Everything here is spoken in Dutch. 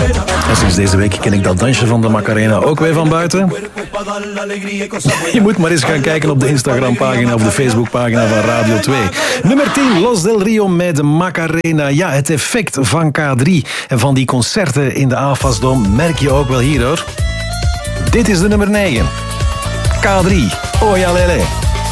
En sinds deze week ken ik dat dansje van de Macarena ook weer van buiten. Je moet maar eens gaan kijken op de Instagram-pagina of de Facebook-pagina van Radio 2. Nummer 10, Los del Rio met de Macarena. Ja, het effect van K3 en van die concerten in de AFAS-dom merk je ook wel hier, hoor. Dit is de nummer 9. K3, Oya Lele.